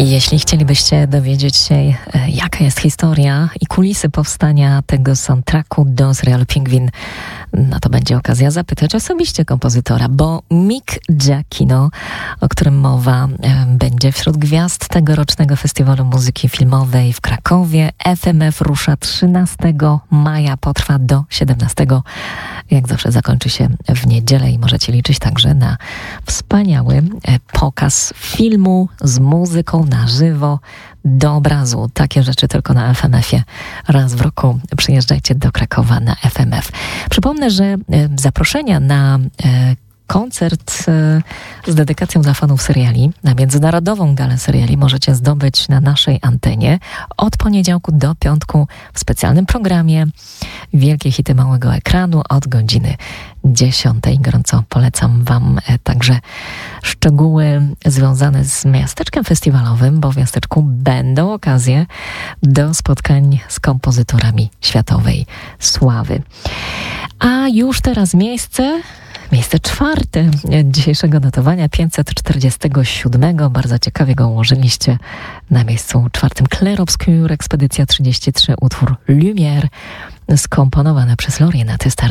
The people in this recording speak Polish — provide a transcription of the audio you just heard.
Jeśli chcielibyście dowiedzieć się, jaka jest historia i kulisy powstania tego soundtracku do serialu Pingwin, no to będzie okazja zapytać osobiście kompozytora, bo Mick Giacchino, o którym mowa, będzie wśród gwiazd tegorocznego Festiwalu Muzyki Filmowej w Krakowie. FMF rusza 13 maja, potrwa do 17. Jak zawsze zakończy się w niedzielę i możecie liczyć także na wspaniały pokaz filmu z muzyką na żywo do obrazu. Takie rzeczy tylko na FMF-ie. Raz w roku przyjeżdżajcie do Krakowa na FMF. Przypomnę, że zaproszenia na koncert z dedykacją dla fanów seriali, na Międzynarodową Galę Seriali możecie zdobyć na naszej antenie od poniedziałku do piątku w specjalnym programie Wielkie hity małego ekranu od godziny 10. Gorąco polecam Wam także szczegóły związane z miasteczkiem festiwalowym, bo w miasteczku będą okazje do spotkań z kompozytorami światowej sławy. A już teraz miejsce czwarte dzisiejszego notowania, 547. Bardzo ciekawie go ułożyliście. Na miejscu czwartym Clair Obscur, Ekspedycja 33, utwór Lumière, skomponowany przez Lorena Testa.